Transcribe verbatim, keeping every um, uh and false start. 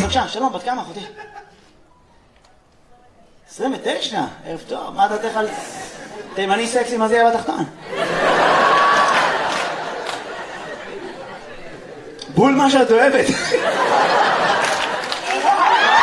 בבקשה, שלום, בת כמה אחותי? עשרים ותשע, ערב טוב, מה דעתך על... תימני סקסי, מה זה יהיה בתחתון? בול מה שאת אוהבת.